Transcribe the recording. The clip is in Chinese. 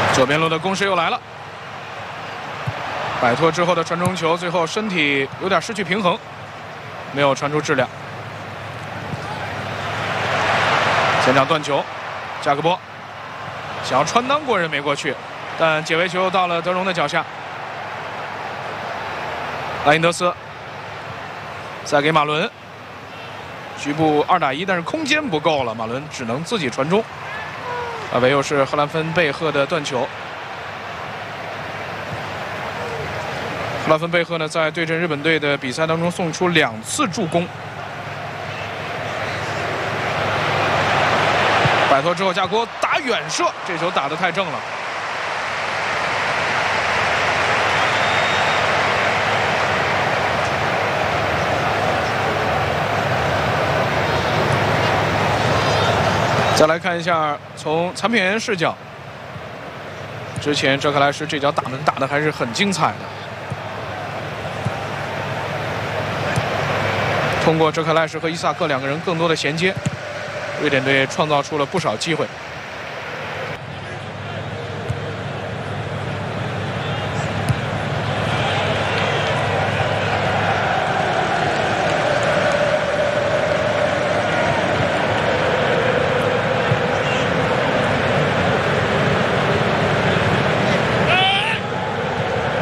左边路的攻势又来了，摆脱之后的传中球，最后身体有点失去平衡，没有传出质量。前场断球，加克波想要穿裆过人没过去，但解围球到了德容的脚下。莱因德斯再给马伦，局部2打1，但是空间不够了，马伦只能自己传中。维又是赫兰芬贝赫的断球。赫兰芬贝赫呢，在对阵日本队的比赛当中送出2次助攻。摆脱之后，架锅打远射，这球打得太正了。再来看一下，从残片员视角，之前哲克莱什这脚打门打得还是很精彩的。通过哲克莱什和伊萨克2个人更多的衔接，瑞典队创造出了不少机会。